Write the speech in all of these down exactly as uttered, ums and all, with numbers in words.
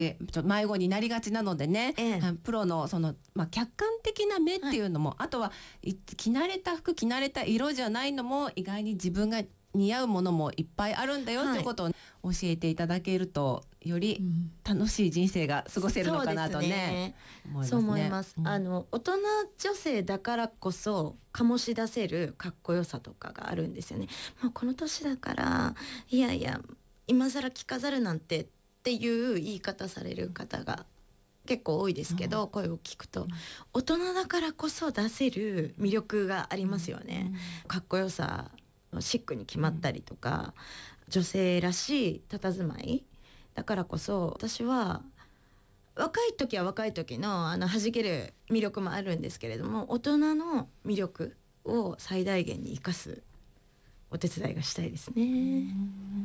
えちょ迷子になりがちなのでね、 ええ、 プロのその、まあ、客観的な目っていうのも、はい、あとは着慣れた服着慣れた色じゃないのも意外に自分が似合うものもいっぱいあるんだよ、はい、ってことを教えていただけるとより楽しい人生が過ごせるのかなとね、 うん、そう思います、うん、あの大人女性だからこそ醸し出せるかっこよさとかがあるんですよね。もうこの年だからいやいや今更着飾るなんてっていう言い方される方が結構多いですけど、うん、声を聞くと、うん、大人だからこそ出せる魅力がありますよね、うん、かっこよさシックに決まったりとか、うん、女性らしい佇まいだからこそ私は若い時は若い時のあの弾ける魅力もあるんですけれども、大人の魅力を最大限に生かすお手伝いがしたいですね。うん、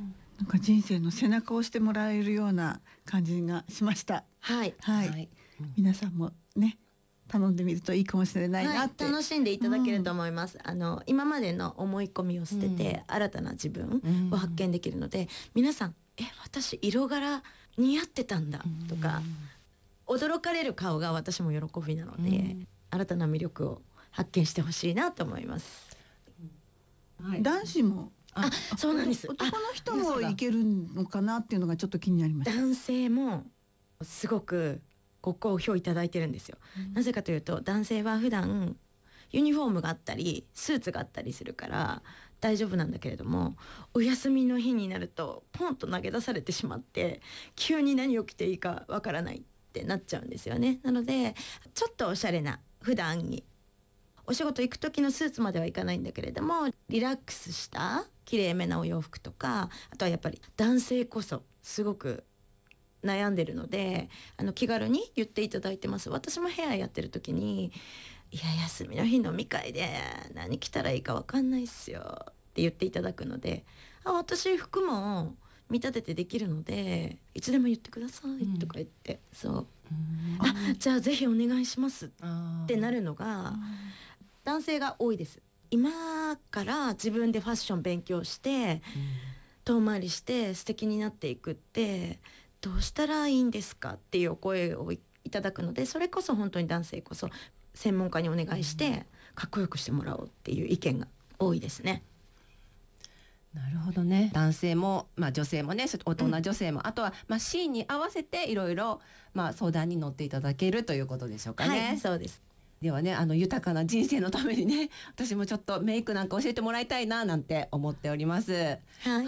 なんか人生の背中を押してもらえるような感じがしました。 はい、 はいはい、皆さんもね頼んでみるといいかもしれないなって、 はい、楽しんでいただけると思います、うん、あの今までの思い込みを捨てて、うん、新たな自分を発見できるので、うん、皆さんえ私色柄似合ってたんだとか、うん、驚かれる顔が私も喜びなので、うん、新たな魅力を発見してほしいなと思います、 はい、男子もあそうなんです。 男の人もいけるのかなっていうのがちょっと気になりました。 男性もすごくご好評いただいてるんですよ、うん、なぜかというと男性は普段ユニフォームがあったりスーツがあったりするから大丈夫なんだけれども、お休みの日になるとポンと投げ出されてしまって急に何を着ていいかわからないってなっちゃうんですよね。なのでちょっとおしゃれな普段にお仕事行く時のスーツまではいかないんだけれどもリラックスしたきれいめなお洋服とか、あとはやっぱり男性こそすごく悩んでるのであの気軽に言っていただいてます。私もヘアやってる時にいや休みの日飲み会で何着たらいいか分かんないっすよって言っていただくので、あ私服も見立ててできるのでいつでも言ってくださいとか言って、うん、そう、うん、あじゃあぜひお願いしますってなるのが男性が多いです。今から自分でファッション勉強して、うん、遠回りして素敵になっていくってどうしたらいいんですかっていうお声をいただくので、それこそ本当に男性こそ専門家にお願いしてかっこよくしてもらおうっていう意見が多いですね。 なるほどね。男性も、まあ、女性もね大人女性も、うん、あとは、まあ、シーンに合わせていろいろ相談に乗っていただけるということでしょうかね。 はい、そうです。 ではねあの豊かな人生のためにね私もちょっとメイクなんか教えてもらいたいななんて思っております。はい、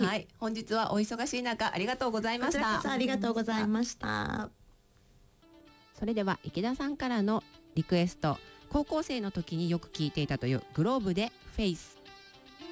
はい、本日はお忙しい中ありがとうございました。 こちらこそありがとうございました。 それでは池田さんからのリクエスト、高校生の時によく聴いていたというグローブでフェイス。